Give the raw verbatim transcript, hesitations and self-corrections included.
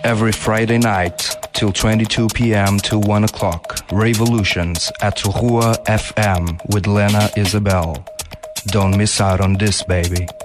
Every Friday night till twenty-two p.m. till one o'clock. Revolutions at Rua F M with Lena Isabel. Don't miss out on this, baby.